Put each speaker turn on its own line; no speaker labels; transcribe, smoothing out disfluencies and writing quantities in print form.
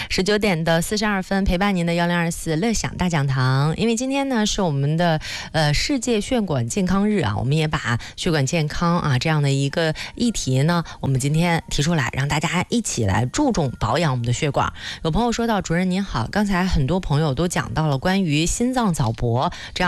19点42分，陪伴您的1024乐享大讲堂。因为今天呢是我们的世界血管健康日啊，我们也把血管健康啊这样的一个议题呢，我们今天提出来，让大家一起来注重保养我们的血管。有朋友说到，主任您好，刚才很多朋友都讲到了关于心脏早搏这样